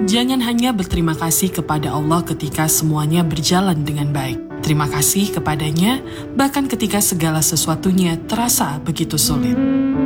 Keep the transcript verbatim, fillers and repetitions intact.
Jangan hanya berterima kasih kepada Allah ketika semuanya berjalan dengan baik. Terima kasih kepadanya bahkan ketika segala sesuatunya terasa begitu sulit.